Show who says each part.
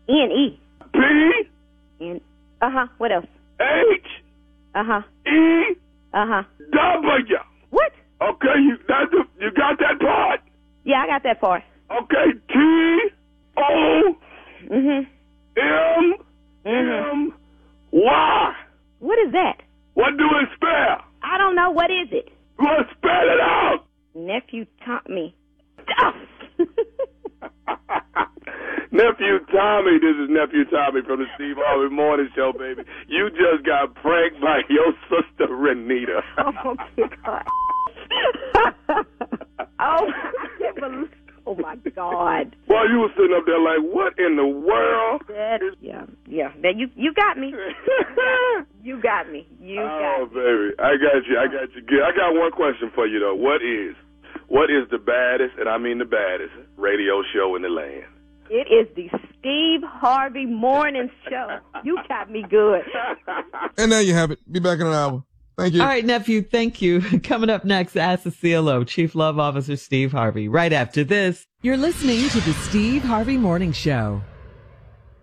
Speaker 1: N-E.
Speaker 2: P.
Speaker 1: What else?
Speaker 2: H. E. W.
Speaker 1: What?
Speaker 2: Okay, you got that part?
Speaker 1: Yeah, I got that part.
Speaker 2: Okay, T. O. M. M. Y.
Speaker 1: What is that?
Speaker 2: What do it spell?
Speaker 1: I don't know. What is it?
Speaker 2: Well, spell it out.
Speaker 1: Nephew Tommy.
Speaker 2: Nephew Tommy, this is Nephew Tommy from the Steve Harvey Morning Show, baby. You just got pranked by your sister, Renita.
Speaker 1: Oh, God. I can't believe. Oh, my God.
Speaker 2: Well, you were sitting up there like, what in the world?
Speaker 1: Yeah. You got me. You got me.
Speaker 2: Oh, baby. I got you. I got one question for you, though. What is the baddest, and I mean the baddest, radio show in the land?
Speaker 1: It is the Steve Harvey Morning Show. You got me good.
Speaker 3: And there you have it. Be back in an hour. Thank you.
Speaker 4: All right, nephew, thank you. Coming up next, Ask the CLO, Chief Love Officer Steve Harvey. Right after this.
Speaker 5: You're listening to the Steve Harvey Morning Show.